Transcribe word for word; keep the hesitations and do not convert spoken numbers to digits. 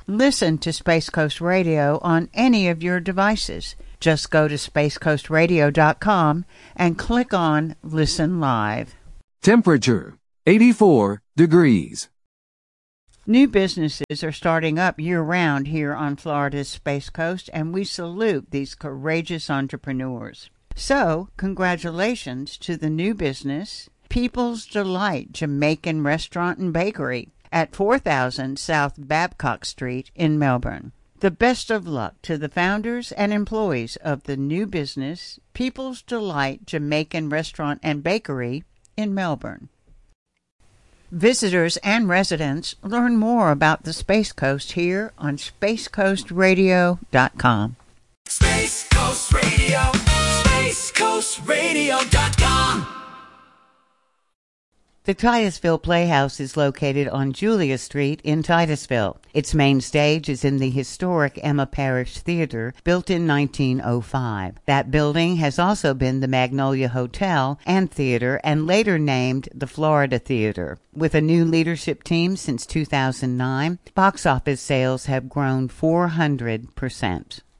Listen to Space Coast Radio on any of your devices. Just go to space coast radio dot com and click on Listen Live. Temperature, eighty-four degrees. New businesses are starting up year-round here on Florida's Space Coast, and we salute these courageous entrepreneurs. So, congratulations to the new business, People's Delight Jamaican Restaurant and Bakery at four thousand South Babcock Street in Melbourne. The best of luck to the founders and employees of the new business, People's Delight Jamaican Restaurant and Bakery in Melbourne. Visitors and residents learn more about the Space Coast here on space coast radio dot com. Space Coast Radio, space coast radio dot com. The Titusville Playhouse is located on Julia Street in Titusville. Its main stage is in the historic Emma Parish Theater, built in nineteen oh five. That building has also been the Magnolia Hotel and Theater, and later named the Florida Theater. With a new leadership team since two thousand nine, box office sales have grown four hundred percent.